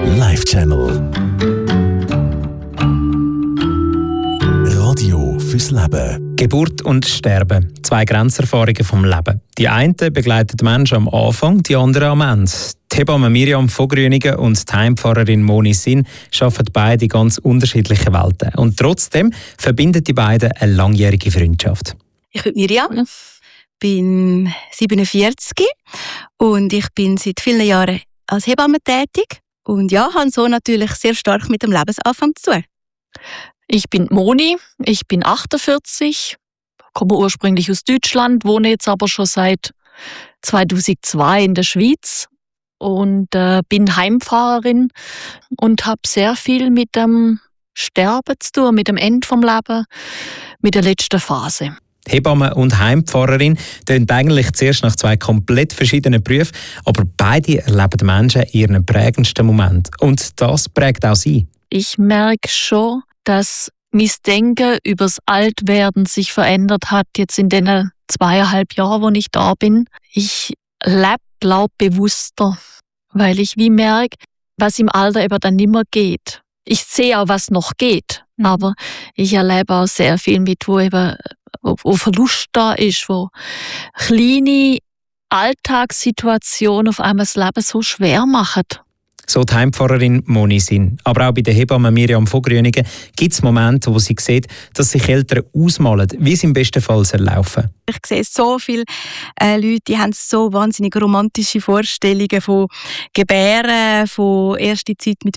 Live Channel. Radio fürs Leben. Geburt und Sterben. 2 Grenzerfahrungen vom Leben. Die eine begleitet Menschen am Anfang, die andere am Ende. Die Hebamme Miriam von Grüningen und die Heimpfarrerin Moni Sin arbeiten beide in ganz unterschiedlichen Welten. Und trotzdem verbindet die beiden eine langjährige Freundschaft. Ich bin Miriam, bin 47 und ich bin seit vielen Jahren als Hebamme tätig. Und ja, habe so natürlich sehr stark mit dem Lebensanfang zu tun. Ich bin Moni, ich bin 48, komme ursprünglich aus Deutschland, wohne jetzt aber schon seit 2002 in der Schweiz und bin Heimpfarrerin und habe sehr viel mit dem Sterben zu tun, mit dem Ende vom Leben, mit der letzten Phase. Hebamme und Heimpfarrerin tönt eigentlich zuerst nach 2 komplett verschiedenen Berufen, aber beide erleben Menschen ihren prägendsten Moment. Und das prägt auch sie. Ich merke schon, dass mein Denken über das Altwerden sich verändert hat, jetzt in den 2,5 Jahren, wo ich da bin. Ich lebe, glaube ich, bewusster, weil ich wie merke, was im Alter eben dann nicht mehr geht. Ich sehe auch, was noch geht, aber ich erlebe auch sehr viel mit, wo Verlust da ist, wo kleine Alltagssituationen auf einmal das Leben so schwer machen. So die Heimpfarrerin Moni Sin. Aber auch bei der Hebamme Miriam von Grüningen gibt es Momente, wo sie sieht, dass sich Eltern ausmalen, wie es im besten Fall laufen soll. Ich sehe so viele Leute, die haben so wahnsinnig romantische Vorstellungen von Gebären, von erster Zeit mit